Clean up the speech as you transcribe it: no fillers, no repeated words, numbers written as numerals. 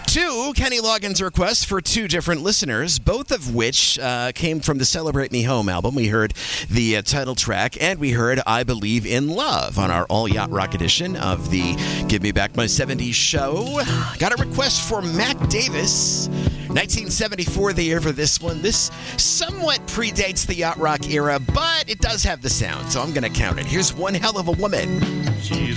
Two Kenny Loggins requests for two different listeners, both of which came from the Celebrate Me Home album. We heard the title track, and we heard I Believe in Love on our All Yacht Rock edition of the Give Me Back My 70s show. Got a request for Mac Davis. 1974, the year for this one. This somewhat predates the yacht rock era, but it does have the sound, so I'm going to count it. Here's One Hell of a Woman. She's